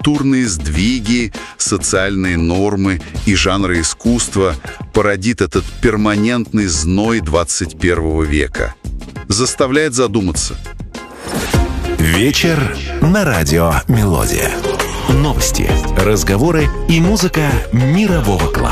культурные сдвиги, социальные нормы и жанры искусства породит этот перманентный зной 21 века? Заставляет задуматься. Вечер на радио «Мелодия». Новости, разговоры и музыка мирового класса.